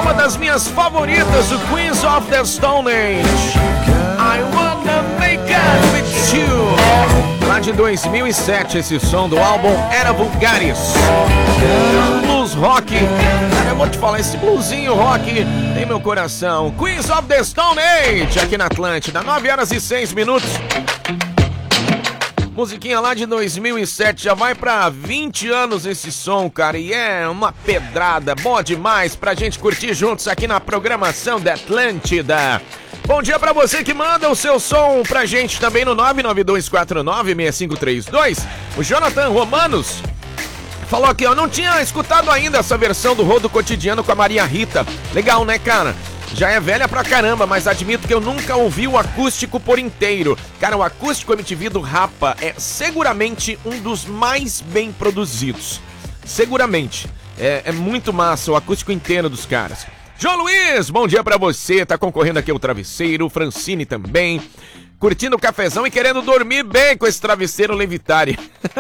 uma das minhas favoritas, o Queens of the Stone Age. I wanna make it with you. Lá de 2007, esse som do álbum Era Vulgaris. Blues rock. Cara, eu vou te falar, esse bluesinho rock tem meu coração. Queens of the Stone Age, aqui na Atlântida, 9h06. Musiquinha lá de 2007, já vai pra 20 anos esse som, cara, e é uma pedrada, boa demais pra gente curtir juntos aqui na programação da Atlântida. Bom dia pra você que manda o seu som pra gente também no 992496532. O Jonathan Romanos falou aqui, ó, não tinha escutado ainda essa versão do Rodo Cotidiano com a Maria Rita. Legal, né, cara? Já é velha pra caramba, mas admito que eu nunca ouvi o acústico por inteiro. Cara, o acústico MTV do Rapa é seguramente um dos mais bem produzidos. Seguramente. É muito massa o acústico inteiro dos caras. João Luiz, bom dia pra você. Tá concorrendo aqui o travesseiro. Francine também. Curtindo o cafezão e querendo dormir bem com esse travesseiro Levitari.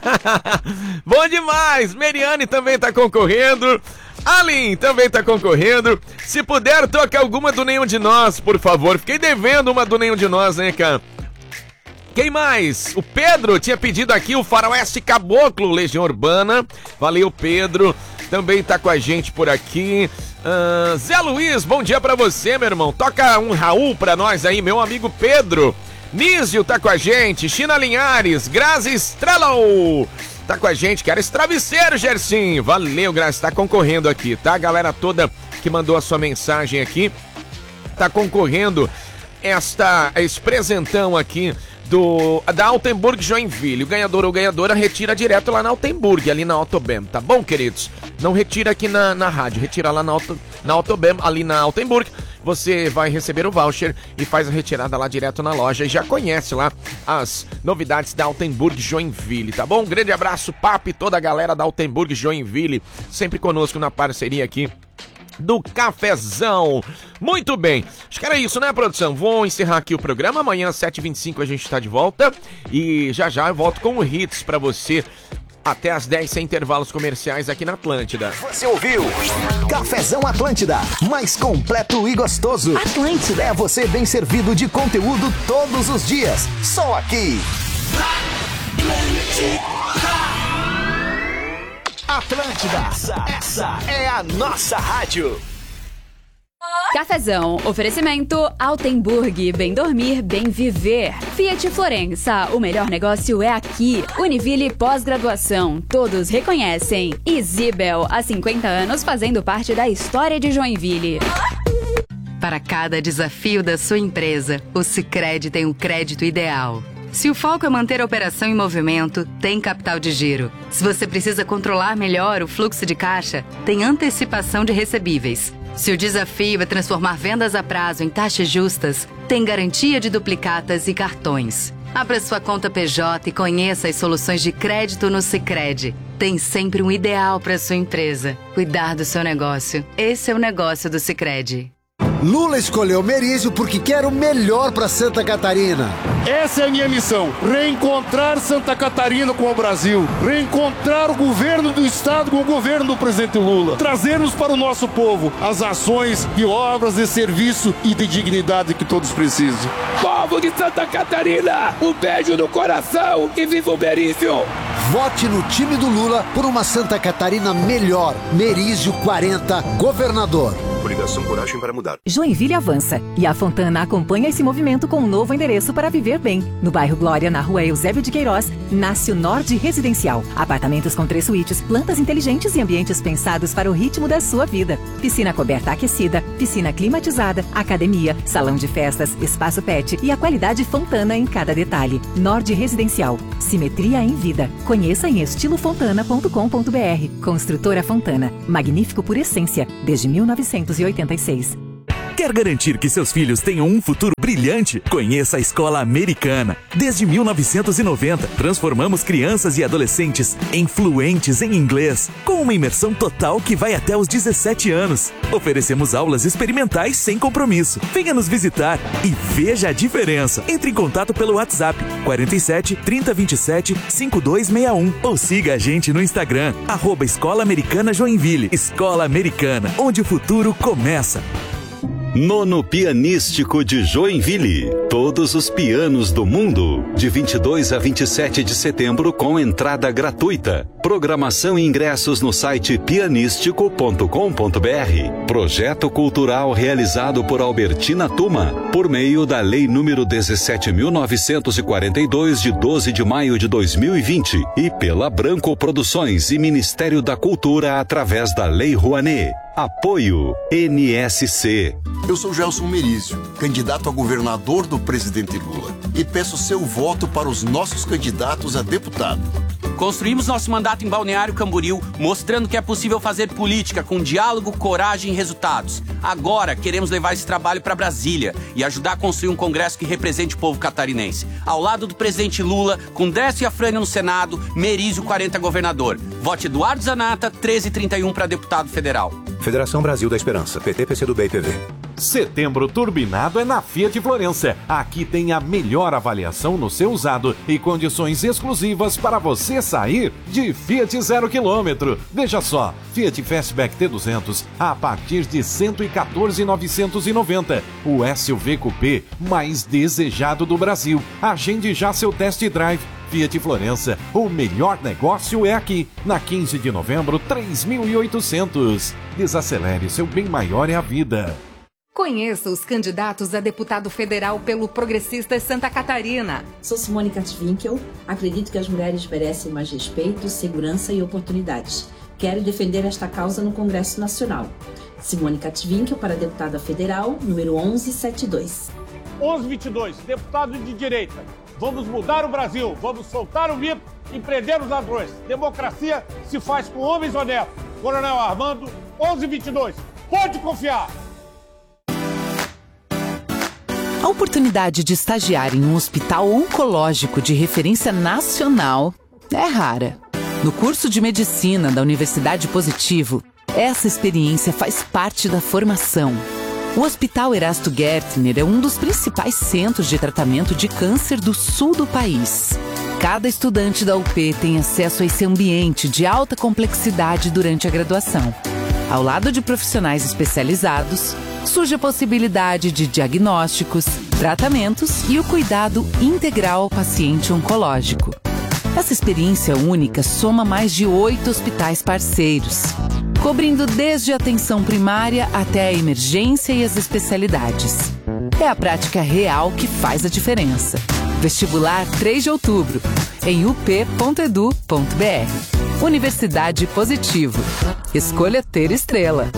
Bom demais. Meriane também tá concorrendo. Alin também tá concorrendo. Se puder, toca alguma do Nenhum de Nós, por favor. Fiquei devendo uma do Nenhum de Nós, né, cara? Quem mais? O Pedro tinha pedido aqui o Faroeste Caboclo, Legião Urbana. Valeu, Pedro. Também tá com a gente por aqui. Zé Luiz, bom dia pra você, meu irmão. Toca um Raul pra nós aí, meu amigo Pedro. Nísio tá com a gente. China Linhares, Grazi Strello tá com a gente, cara. Esse travesseiro, Gersinho. Valeu, Grazi, tá concorrendo aqui, tá? A galera toda que mandou a sua mensagem aqui tá concorrendo esse presentão aqui da Altenburg Joinville. O ganhador ou ganhadora retira direto lá na Altenburg, ali na Autobahn, tá bom, queridos? Não retira aqui na rádio, retira lá na Autobahn, ali na Altenburg. Você vai receber o voucher e faz a retirada lá direto na loja e já conhece lá as novidades da Altenburg Joinville, tá bom? Um grande abraço, Papo, e toda a galera da Altenburg Joinville, sempre conosco na parceria aqui do Cafezão. Muito bem, acho que era isso, né, produção? Vou encerrar aqui o programa. Amanhã, 7h25, a gente tá de volta e já eu volto com o Hits pra você até as 10 sem intervalos comerciais aqui na Atlântida. Você ouviu? Cafezão Atlântida, mais completo e gostoso. Atlântida é você bem servido de conteúdo todos os dias. Só aqui. Atlântida, essa é a nossa rádio. Cafezão, oferecimento Altenburg, bem dormir, bem viver. Fiat Florença, o melhor negócio é aqui. Univille pós-graduação, todos reconhecem. E Zibel, há 50 anos fazendo parte da história de Joinville. Para cada desafio da sua empresa, o Sicredi tem o crédito ideal. Se o foco é manter a operação em movimento, tem capital de giro. Se você precisa controlar melhor o fluxo de caixa, tem antecipação de recebíveis. Se o desafio é transformar vendas a prazo em taxas justas, tem garantia de duplicatas e cartões. Abra sua conta PJ e conheça as soluções de crédito no Sicredi. Tem sempre um ideal para sua empresa. Cuidar do seu negócio. Esse é o negócio do Sicredi. Lula escolheu Merizio porque quer o melhor para Santa Catarina. Essa é a minha missão, reencontrar Santa Catarina com o Brasil, reencontrar o governo do estado com o governo do presidente Lula, trazermos para o nosso povo as ações e obras de serviço e de dignidade que todos precisam. Povo de Santa Catarina, um beijo no coração e viva o Merizio! Vote no time do Lula por uma Santa Catarina melhor. Merizio 40, governador. Coligação Coragem para Mudar. Joinville avança e a Fontana acompanha esse movimento com um novo endereço para viver bem. No bairro Glória, na rua Eusébio de Queiroz, nasce o Nord Residencial. Apartamentos com 3 suítes, plantas inteligentes e ambientes pensados para o ritmo da sua vida. Piscina coberta aquecida, piscina climatizada, academia, salão de festas, espaço pet e a qualidade Fontana em cada detalhe. Nord Residencial. Simetria em vida. Conheça em estilofontana.com.br. Construtora Fontana. Magnífico por essência. Desde 1986. Quer garantir que seus filhos tenham um futuro brilhante? Conheça a Escola Americana. Desde 1990, transformamos crianças e adolescentes em fluentes em inglês, com uma imersão total que vai até os 17 anos. Oferecemos aulas experimentais sem compromisso. Venha nos visitar e veja a diferença. Entre em contato pelo WhatsApp 47 30 27 5261 ou siga a gente no Instagram @Escola Americana Joinville. Escola Americana, onde o futuro começa. Nono Pianístico de Joinville. Todos os pianos do mundo. De 22 a 27 de setembro com entrada gratuita. Programação e ingressos no site pianístico.com.br. Projeto cultural realizado por Albertina Tuma, por meio da Lei nº 17.942, de 12 de maio de 2020, e pela Branco Produções e Ministério da Cultura através da Lei Rouanet. Apoio NSC. Eu sou Gelson Merizio, candidato a governador do presidente Lula, e peço seu voto para os nossos candidatos a deputado. Construímos nosso mandato em Balneário Camboriú, mostrando que é possível fazer política com diálogo, coragem e resultados. Agora queremos levar esse trabalho para Brasília e ajudar a construir um congresso que represente o povo catarinense. Ao lado do presidente Lula, com Décio e Afrânio no Senado, Merizio 40 governador. Vote Eduardo Zanata, 1331 para deputado federal. Federação Brasil da Esperança, PT, PCdoB e PV. Setembro turbinado é na Fiat Florença. Aqui tem a melhor avaliação no seu usado e condições exclusivas para você sair de Fiat 0 km. Veja só, Fiat Fastback T200 a partir de R$ 114.990. O SUV Coupé mais desejado do Brasil. Agende já seu test drive. Fiat Florença, o melhor negócio é aqui. Na 15 de novembro, 3.800. Desacelere, seu bem maior é a vida. Conheça os candidatos a deputado federal pelo Progressistas Santa Catarina. Sou Simone Katwinkel. Acredito que as mulheres merecem mais respeito, segurança e oportunidades. Quero defender esta causa no Congresso Nacional. Simone Katwinkel para deputada federal, número 1172. 1122, deputado de direita. Vamos mudar o Brasil, vamos soltar o mito e prender os ladrões. Democracia se faz com homens honestos. Coronel Armando, 1122. Pode confiar! A oportunidade de estagiar em um hospital oncológico de referência nacional é rara. No curso de medicina da Universidade Positivo, essa experiência faz parte da formação. O Hospital Erasto Gertner é um dos principais centros de tratamento de câncer do sul do país. Cada estudante da UP tem acesso a esse ambiente de alta complexidade durante a graduação. Ao lado de profissionais especializados, surge a possibilidade de diagnósticos, tratamentos e o cuidado integral ao paciente oncológico. Essa experiência única soma mais de 8 hospitais parceiros, cobrindo desde a atenção primária até a emergência e as especialidades. É a prática real que faz a diferença. Vestibular 3 de outubro, em up.edu.br. Universidade Positivo. Escolha ter estrela.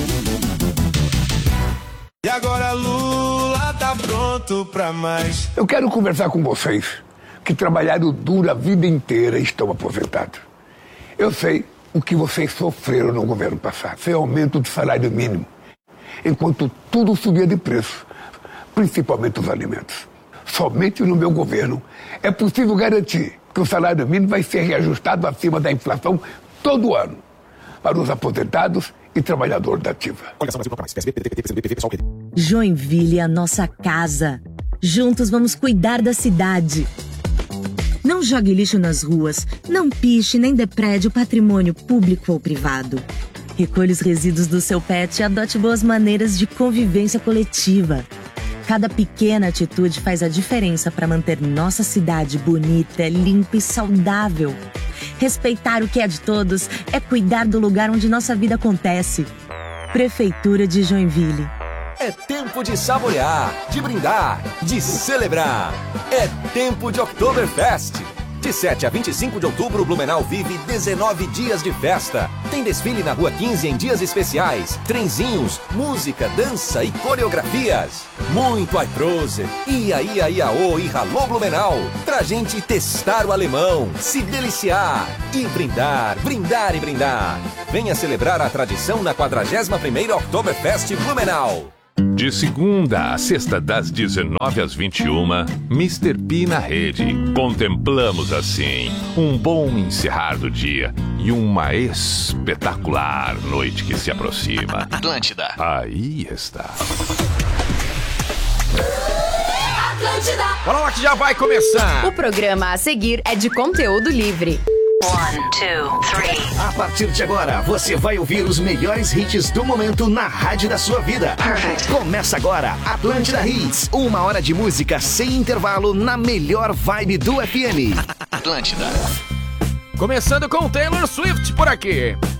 E agora Lula tá pronto pra mais. Eu quero conversar com vocês que trabalharam duro a vida inteira e estão aposentados. Eu sei o que vocês sofreram no governo passado. Foi aumento do salário mínimo, enquanto tudo subia de preço, principalmente os alimentos. Somente no meu governo é possível garantir que o salário mínimo vai ser reajustado acima da inflação todo ano para os aposentados e trabalhadores da ativa. Joinville é a nossa casa. Juntos vamos cuidar da cidade. Não jogue lixo nas ruas, não piche nem deprede o patrimônio público ou privado. Recolha os resíduos do seu pet e adote boas maneiras de convivência coletiva. Cada pequena atitude faz a diferença para manter nossa cidade bonita, limpa e saudável. Respeitar o que é de todos é cuidar do lugar onde nossa vida acontece. Prefeitura de Joinville. É tempo de saborear, de brindar, de celebrar. É tempo de Oktoberfest. De 7 a 25 de outubro, Blumenau vive 19 dias de festa. Tem desfile na Rua 15 em dias especiais, trenzinhos, música, dança e coreografias. Muito Aiprose, ia, iaô e ralô Blumenau. Pra gente testar o alemão, se deliciar e brindar, brindar e brindar. Venha celebrar a tradição na 41ª Oktoberfest Blumenau. De segunda a sexta, das 19 às 21, Mr. P na rede. Contemplamos assim um bom encerrar do dia e uma espetacular noite que se aproxima. Atlântida. Aí está. Atlântida. Bora lá que já vai começar. O programa a seguir é de conteúdo livre. 1, 2, 3. A partir de agora, você vai ouvir os melhores hits do momento na rádio da sua vida. Perfect. Começa agora, Atlântida Hits. 1 hora de música sem intervalo na melhor vibe do FM. Atlântida. Começando com Taylor Swift por aqui.